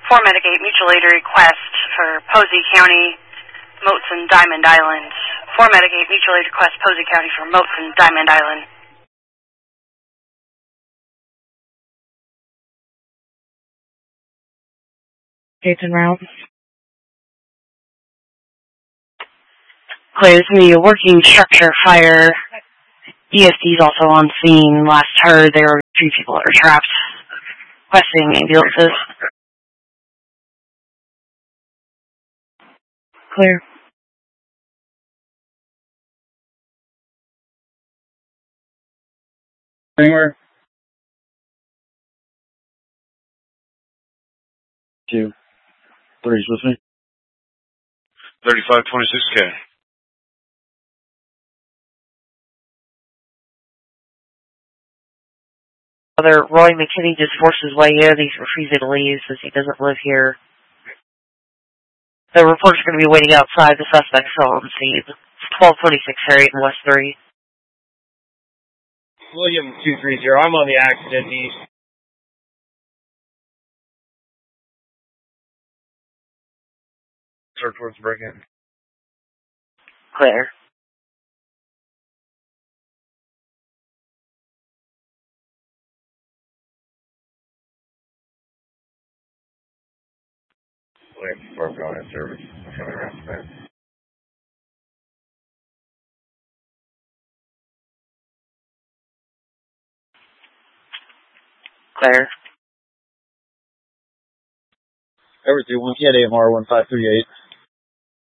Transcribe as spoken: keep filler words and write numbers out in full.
For Medigate, mutual aid request for Posey County, Moats and Diamond Island. For Medigate, mutual aid request Posey County for Moats and Diamond Island. Gates and rounds. Clear, this is a working structure fire. E S D's also on scene. Last heard, there were three people that were trapped. Requesting ambulances. Clear. Anywhere? Two. Three's with me. thirty-five twenty-six K. Other Roy McKinney just forced his way in. He's refusing to leave since he doesn't live here. The reporter's going to be waiting outside. The suspect's still on the scene. It's twelve twenty-six Harriet and West three. William two three zero. I'm on the accident east. Start towards the break-in. Clear. Clear. Before we go in service. Coming around the man. Clear. Everything, one, he had A M R one five three eight.